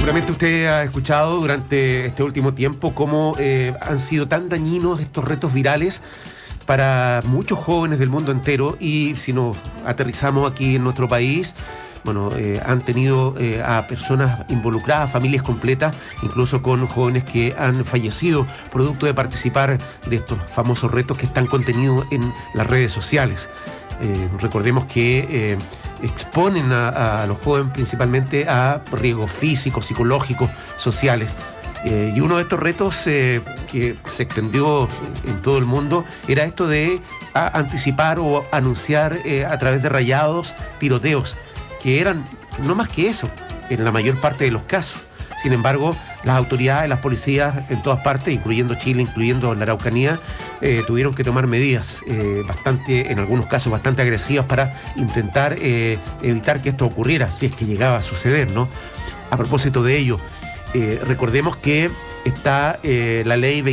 Seguramente usted ha escuchado durante este último tiempo cómo han sido tan dañinos estos retos virales para muchos jóvenes del mundo entero, y si nos aterrizamos aquí en nuestro país, bueno, han tenido a personas involucradas, familias completas, incluso con jóvenes que han fallecido producto de participar de estos famosos retos que están contenidos en las redes sociales. Recordemos que exponen a los jóvenes principalmente a riesgos físicos, psicológicos, sociales. Y uno de estos retos que se extendió en todo el mundo era esto de anticipar o anunciar a través de rayados tiroteos, que eran no más que eso en la mayor parte de los casos. Sin embargo, las autoridades, las policías en todas partes, incluyendo Chile, incluyendo la Araucanía, tuvieron que tomar medidas en algunos casos bastante agresivas para intentar evitar que esto ocurriera, si es que llegaba a suceder, ¿no? A propósito de ello, recordemos que está la ley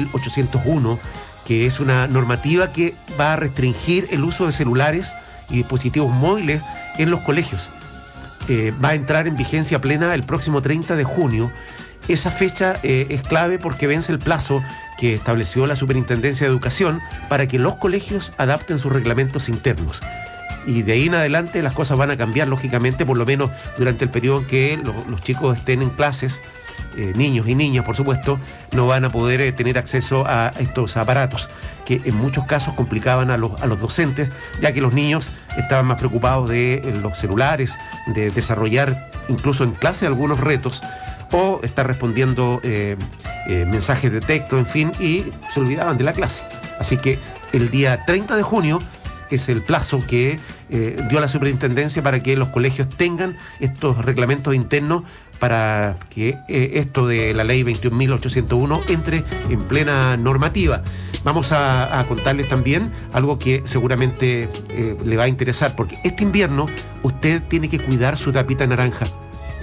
21.801, que es una normativa que va a restringir el uso de celulares y dispositivos móviles en los colegios. Va a entrar en vigencia plena el próximo 30 de junio. Esa fecha es clave porque vence el plazo que estableció la Superintendencia de Educación para que los colegios adapten sus reglamentos internos. Y de ahí en adelante las cosas van a cambiar, lógicamente, por lo menos durante el periodo en que los chicos estén en clases. Niños y niñas, por supuesto, no van a poder tener acceso a estos aparatos que en muchos casos complicaban a los docentes, ya que los niños estaban más preocupados de los celulares, de desarrollar incluso en clase algunos retos o estar respondiendo mensajes de texto, en fin, y se olvidaban de la clase. Así que el día 30 de junio es el plazo que dio la superintendencia para que los colegios tengan estos reglamentos internos para que esto de la ley 21.801 entre en plena normativa. Vamos a contarles también algo que seguramente le va a interesar, porque este invierno usted tiene que cuidar su tapita naranja.